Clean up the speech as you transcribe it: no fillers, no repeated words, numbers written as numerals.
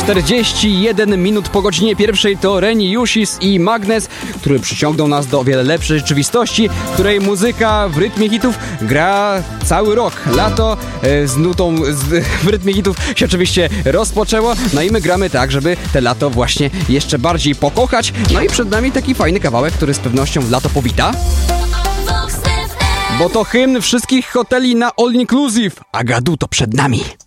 41 minut po godzinie pierwszej to Reni Jusis i Magnes, który przyciągną nas do o wiele lepszej rzeczywistości, w której muzyka w rytmie hitów gra cały rok. Lato z nutą w rytmie hitów się oczywiście rozpoczęło, no i my gramy tak, żeby te lato właśnie jeszcze bardziej pokochać. No i przed nami taki fajny kawałek, który z pewnością w lato powita. Bo to hymn wszystkich hoteli na All Inclusive. Agadu to przed nami.